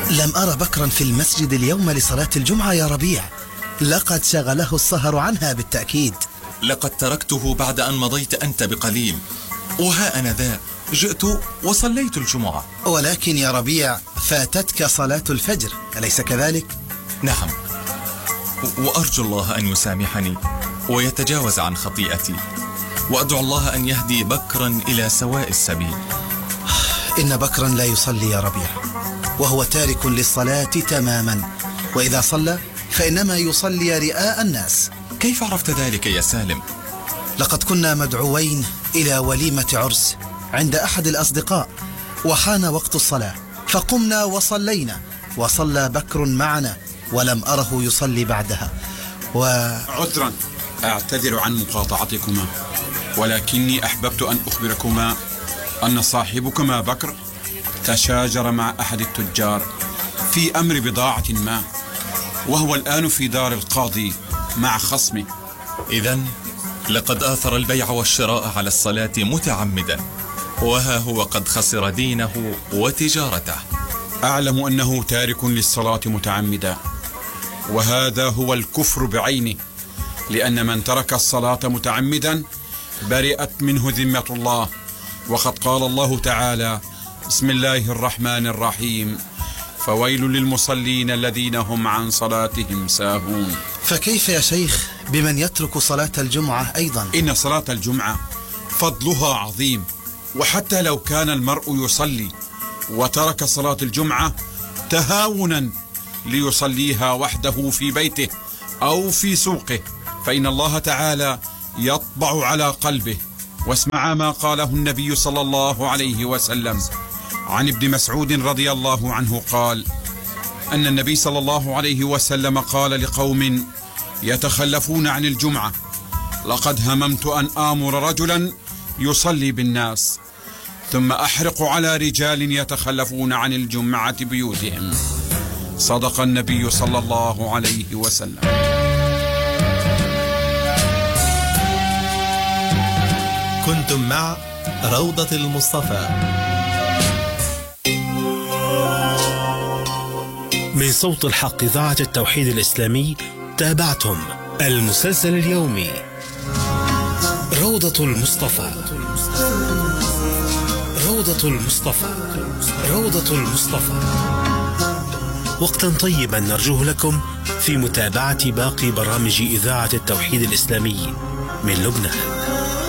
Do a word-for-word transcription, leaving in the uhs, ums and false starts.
لم أرى بكرا في المسجد اليوم لصلاة الجمعة يا ربيع، لقد شغله السهر عنها بالتأكيد. لقد تركته بعد أن مضيت أنت بقليل، وها أنا ذا جئت وصليت الجمعة. ولكن يا ربيع فاتتك صلاة الفجر، أليس كذلك؟ نعم، وأرجو الله أن يسامحني ويتجاوز عن خطيئتي، وأدعو الله أن يهدي بكرا إلى سواء السبيل. إن بكرا لا يصلي يا ربيع، وهو تارك للصلاة تماما، وإذا صلى فإنما يصلي رئاء الناس. كيف عرفت ذلك يا سالم؟ لقد كنا مدعوين إلى وليمة عرس عند أحد الأصدقاء، وحان وقت الصلاة فقمنا وصلينا، وصلى بكر معنا ولم أره يصلي بعدها. و... عذرا، أعتذر عن مقاطعتكما، ولكني أحببت أن أخبركما أن صاحبكما بكر تشاجر مع أحد التجار في أمر بضاعة ما، وهو الآن في دار القاضي مع خصمه. إذن لقد آثر البيع والشراء على الصلاة متعمدا، وها هو قد خسر دينه وتجارته. أعلم أنه تارك للصلاة متعمدا، وهذا هو الكفر بعينه، لأن من ترك الصلاة متعمدا برئت منه ذمة الله، وقد قال الله تعالى: بسم الله الرحمن الرحيم، فويل للمصلين الذين هم عن صلاتهم ساهون. فكيف يا شيخ بمن يترك صلاة الجمعة أيضا؟ إن صلاة الجمعة فضلها عظيم، وحتى لو كان المرء يصلي وترك صلاة الجمعة تهاونا ليصليها وحده في بيته أو في سوقه، فإن الله تعالى يطبع على قلبه. واسمع ما قاله النبي صلى الله عليه وسلم عن ابن مسعود رضي الله عنه قال أن النبي صلى الله عليه وسلم قال لقوم يتخلفون عن الجمعة: لقد هممت أن آمر رجلا يصلي بالناس ثم أحرق على رجال يتخلفون عن الجمعة بيوتهم. صدق النبي صلى الله عليه وسلم. كنتم مع روضة المصطفى من صوت الحق إذاعة التوحيد الإسلامي. تابعتم المسلسل اليومي روضة المصطفى. روضة المصطفى. روضة المصطفى. وقتا طيبا نرجوه لكم في متابعة باقي برامج إذاعة التوحيد الإسلامي من لبنان.